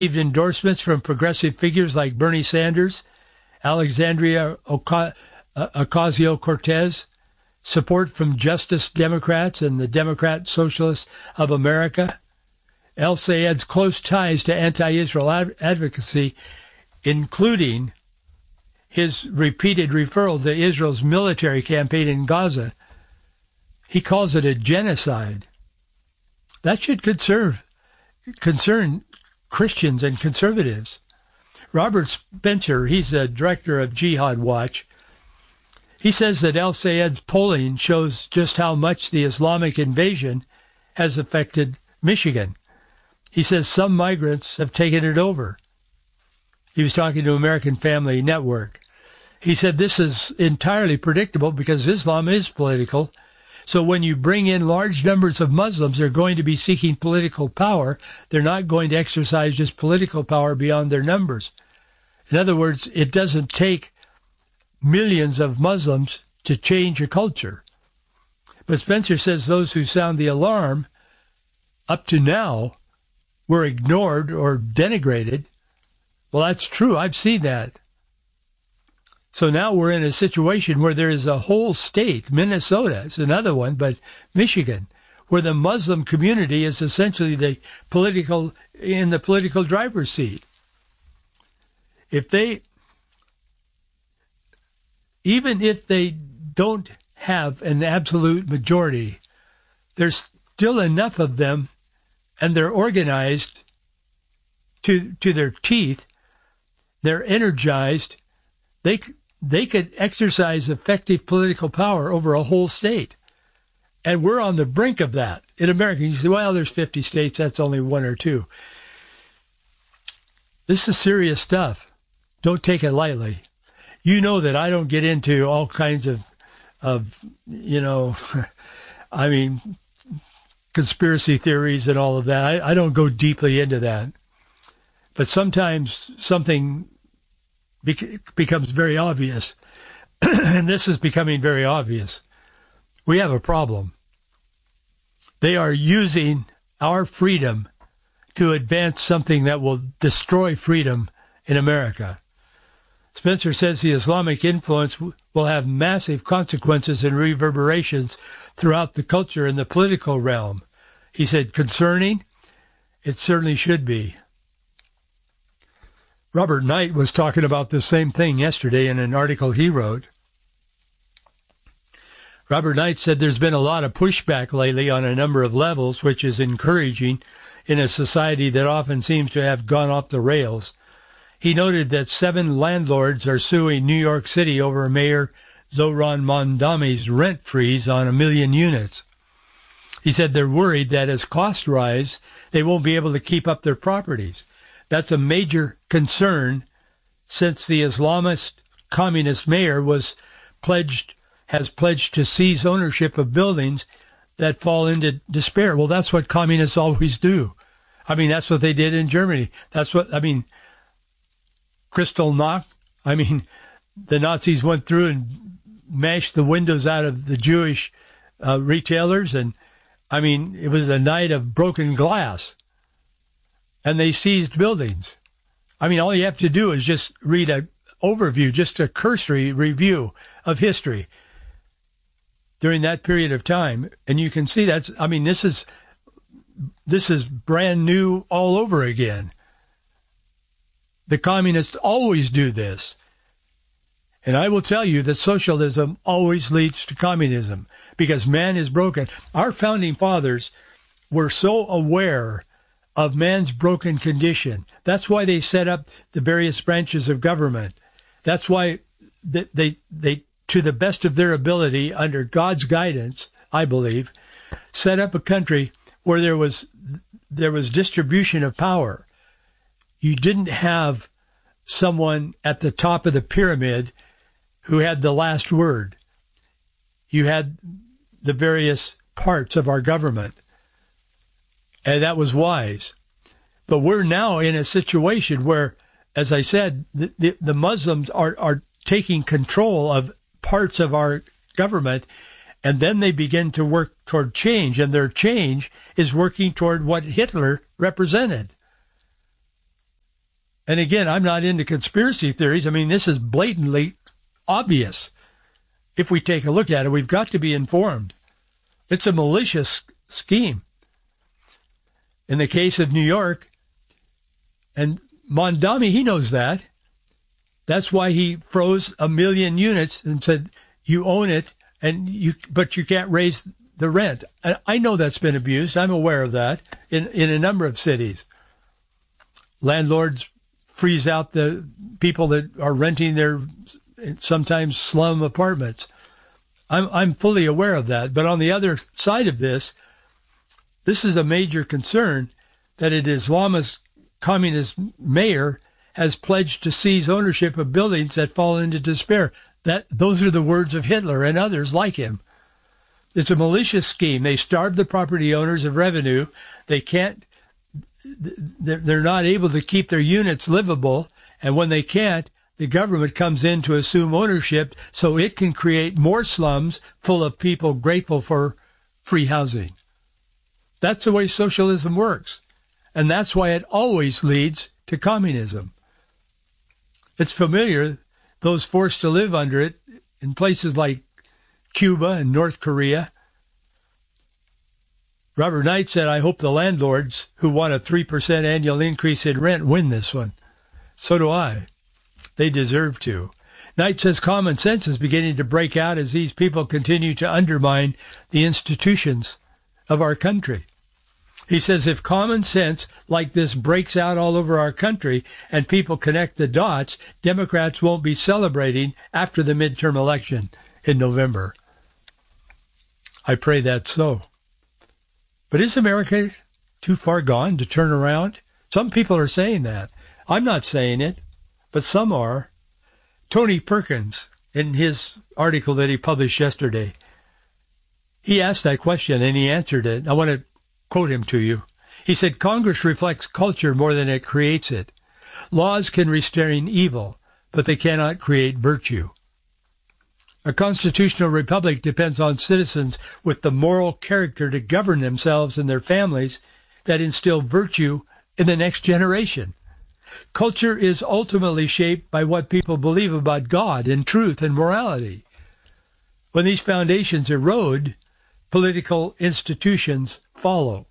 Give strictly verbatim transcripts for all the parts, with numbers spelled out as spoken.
endorsements from progressive figures like Bernie Sanders, Alexandria Oca- uh, Ocasio-Cortez, support from Justice Democrats and the Democrat Socialists of America. El-Sayed's close ties to anti-Israel ad- advocacy, including his repeated referral to Israel's military campaign in Gaza. He calls it a genocide. That should concern, concern Christians and conservatives. Robert Spencer, he's the director of Jihad Watch, he says that El-Sayed's polling shows just how much the Islamic invasion has affected Michigan. He says some migrants have taken it over. He was talking to American Family Network. He said this is entirely predictable because Islam is political. So when you bring in large numbers of Muslims, they're going to be seeking political power. They're not going to exercise just political power beyond their numbers. In other words, it doesn't take millions of Muslims to change a culture. But Spencer says those who sound the alarm up to now were ignored or denigrated. Well, that's true. I've seen that. So now we're in a situation where there is a whole state, Minnesota is another one, but Michigan, where the Muslim community is essentially the political, in the political driver's seat. If they, even if they don't have an absolute majority, there's still enough of them, and they're organized to to their teeth. They're energized. They they could exercise effective political power over a whole state. And we're on the brink of that. In America, you say, well, there's fifty states, that's only one or two. This is serious stuff. Don't take it lightly. You know that I don't get into all kinds of, of you know, I mean, conspiracy theories and all of that. I, I don't go deeply into that. But sometimes something bec- becomes very obvious, and this is becoming very obvious. We have a problem. They are using our freedom to advance something that will destroy freedom in America. Spencer says the Islamic influence will have massive consequences and reverberations throughout the culture and the political realm. He said, concerning? It certainly should be. Robert Knight was talking about the same thing yesterday in an article he wrote. Robert Knight said there's been a lot of pushback lately on a number of levels, which is encouraging in a society that often seems to have gone off the rails. He noted that seven landlords are suing New York City over Mayor Zohran Mamdani's rent freeze on a million units. He said they're worried that as costs rise, they won't be able to keep up their properties. That's a major concern since the Islamist communist mayor was pledged, has pledged to seize ownership of buildings that fall into despair. Well, that's what communists always do. I mean, that's what they did in Germany. That's what, I mean, Kristallnacht, I mean, the Nazis went through and mashed the windows out of the Jewish uh, retailers, and I mean, it was a night of broken glass, and they seized buildings. I mean, all you have to do is just read an overview, just a cursory review of history during that period of time, and you can see that's, I mean, this is this is brand new all over again. The communists always do this. And I will tell you that socialism always leads to communism because man is broken. Our founding fathers were so aware of man's broken condition. That's why they set up the various branches of government. That's why they, they, they, to the best of their ability, under God's guidance, I believe, set up a country where there was there was distribution of power. You didn't have someone at the top of the pyramid who had the last word. You had the various parts of our government, and that was wise. But we're now in a situation where, as I said, the, the, the Muslims are, are taking control of parts of our government, and then they begin to work toward change, and their change is working toward what Hitler represented. And again, I'm not into conspiracy theories. I mean, this is blatantly obvious. If we take a look at it, we've got to be informed. It's a malicious scheme. In the case of New York, and Mondami, he knows that. That's why he froze a million units and said, you own it, and you, but you can't raise the rent. And I know that's been abused. I'm aware of that in, in a number of cities. Landlords freeze out the people that are renting their sometimes slum apartments. I'm, I'm fully aware of that. But on the other side of this, this is a major concern that an Islamist communist mayor has pledged to seize ownership of buildings that fall into despair. That those are the words of Hitler and others like him. It's a malicious scheme. They starve the property owners of revenue. They can't, they're not able to keep their units livable. And when they can't, the government comes in to assume ownership so it can create more slums full of people grateful for free housing. That's the way socialism works. And that's why it always leads to communism. It's familiar, those forced to live under it in places like Cuba and North Korea. Robert Knight said, I hope the landlords who want a three percent annual increase in rent win this one. So do I. They deserve to. Knight says common sense is beginning to break out as these people continue to undermine the institutions of our country. He says if common sense like this breaks out all over our country and people connect the dots, Democrats won't be celebrating after the midterm election in November. I pray that's so. But is America too far gone to turn around? Some people are saying that. I'm not saying it, but some are. Tony Perkins, in his article that he published yesterday, he asked that question and he answered it. I want to quote him to you. He said, Congress reflects culture more than it creates it. Laws can restrain evil, but they cannot create virtue. A constitutional republic depends on citizens with the moral character to govern themselves and their families that instill virtue in the next generation. Culture is ultimately shaped by what people believe about God and truth and morality. When these foundations erode, political institutions follow.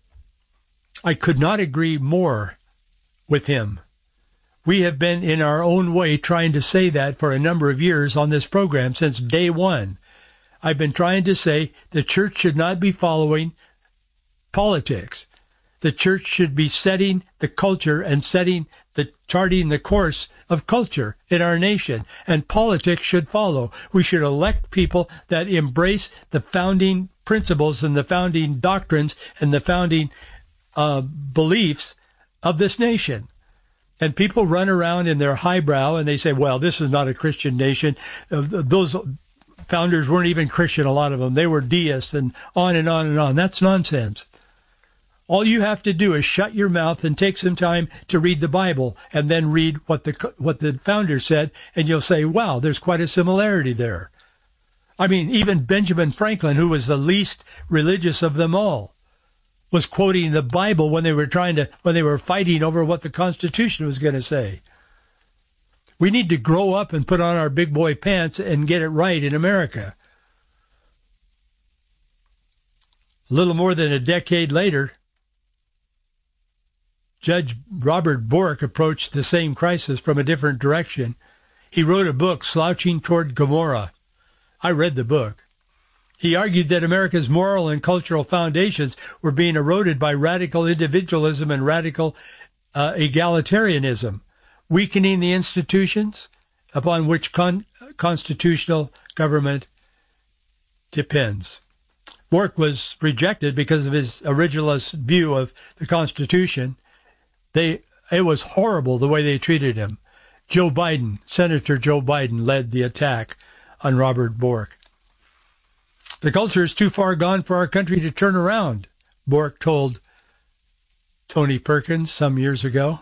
I could not agree more with him. We have been in our own way trying to say that for a number of years on this program since day one. I've been trying to say the church should not be following politics. The church should be setting the culture and setting the charting the course of culture in our nation, and politics should follow. We should elect people that embrace the founding principles and the founding doctrines and the founding uh, beliefs of this nation. And people run around in their highbrow and they say, well, this is not a Christian nation. Uh, those founders weren't even Christian, a lot of them. They were deists and on and on and on. That's nonsense. All you have to do is shut your mouth and take some time to read the Bible and then read what the what the founders said, and you'll say, wow, there's quite a similarity there. I mean, even Benjamin Franklin, who was the least religious of them all, was quoting the Bible when they were trying to when they were fighting over what the Constitution was going to say. We need to grow up and put on our big boy pants and get it right in America. A little more than a decade later, Judge Robert Bork approached the same crisis from a different direction. He wrote a book, Slouching Toward Gomorrah. I read the book. He argued that America's moral and cultural foundations were being eroded by radical individualism and radical uh, egalitarianism, weakening the institutions upon which con- constitutional government depends. Bork was rejected because of his originalist view of the Constitution. They, it was horrible the way they treated him. Joe Biden, Senator Joe Biden, led the attack on Robert Bork. The culture is too far gone for our country to turn around, Bork told Tony Perkins some years ago.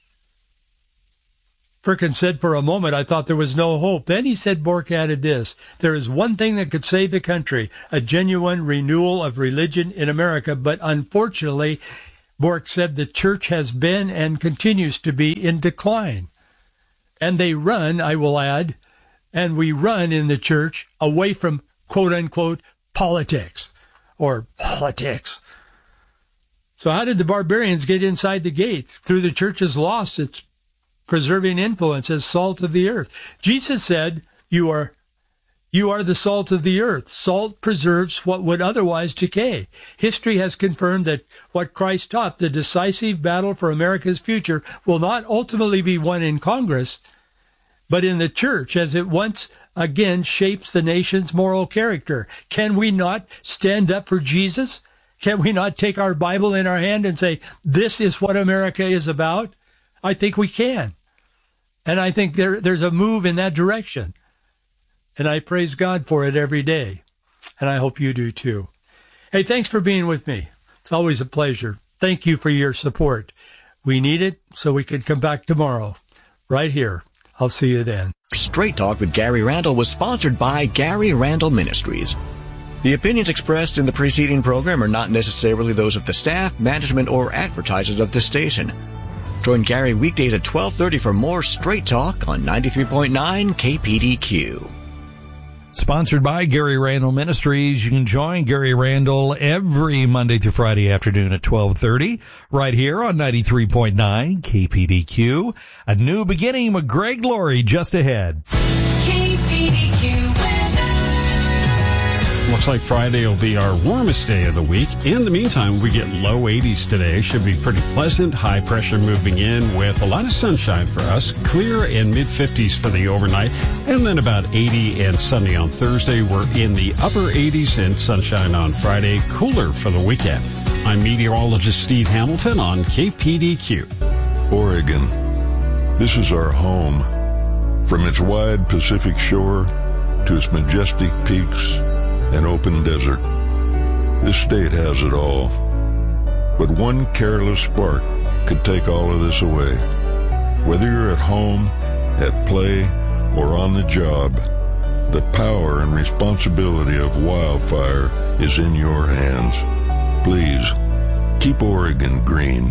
Perkins said, for a moment, I thought there was no hope. Then he said, Bork added this, there is one thing that could save the country, a genuine renewal of religion in America, but unfortunately, Bork said the church has been and continues to be in decline. And they run, I will add, and we run in the church away from quote-unquote politics or politics. So how did the barbarians get inside the gate? Through the church's loss, its preserving influence as salt of the earth. Jesus said, you are You are the salt of the earth. Salt preserves what would otherwise decay. History has confirmed that what Christ taught, the decisive battle for America's future, will not ultimately be won in Congress, but in the church, as it once again shapes the nation's moral character. Can we not stand up for Jesus? Can we not take our Bible in our hand and say, this is what America is about? I think we can. And I think there, there's a move in that direction. And I praise God for it every day. And I hope you do too. Hey, thanks for being with me. It's always a pleasure. Thank you for your support. We need it so we can come back tomorrow. Right here. I'll see you then. Straight Talk with Gary Randall was sponsored by Gary Randall Ministries. The opinions expressed in the preceding program are not necessarily those of the staff, management, or advertisers of this station. Join Gary weekdays at twelve thirty for more Straight Talk on ninety-three point nine K P D Q. Sponsored by Gary Randall Ministries. You can join Gary Randall every Monday through Friday afternoon at twelve thirty right here on ninety-three point nine K P D Q. A new beginning with Greg Laurie just ahead. K P D Q Looks like Friday will be our warmest day of the week. In the meantime, we get low eighties today. Should be pretty pleasant. High pressure moving in with a lot of sunshine for us. Clear and mid fifties for the overnight. And then about eighty and sunny on Thursday. We're in the upper eighties and sunshine on Friday. Cooler for the weekend. I'm meteorologist Steve Hamilton on K P D Q. Oregon. This is our home. From its wide Pacific shore to its majestic peaks and open desert, this state has it all. But one careless spark could take all of this away. Whether you're at home, at play, or on the job, the power and responsibility of wildfire is in your hands. Please, keep Oregon green.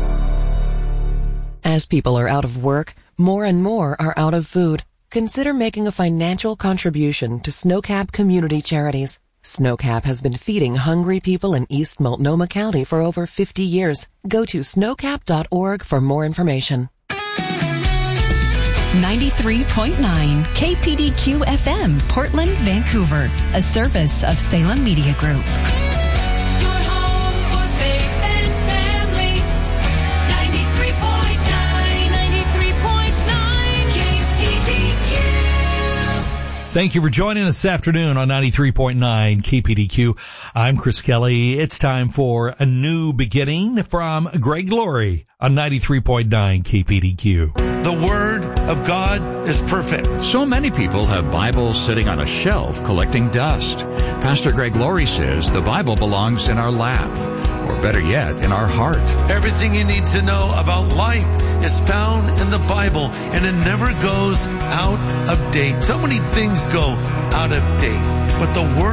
As people are out of work, more and more are out of food. Consider making a financial contribution to Snowcap Community Charities. Snowcap has been feeding hungry people in East Multnomah County for over fifty years. Go to snowcap dot org for more information. ninety-three point nine K P D Q F M, Portland, Vancouver, a service of Salem Media Group. Your home for faith and family. ninety-three point nine, ninety-three point nine K P D Q. Thank you for joining us this afternoon on ninety-three point nine K P D Q. I'm Chris Kelly. It's time for a new beginning from Greg Laurie on ninety-three point nine K P D Q. The Word of God is perfect. So many people have Bibles sitting on a shelf collecting dust. Pastor Greg Laurie says the Bible belongs in our lap, or better yet, in our heart. Everything you need to know about life is found in the Bible, and it never goes out of date. So many things go out of date, but the Word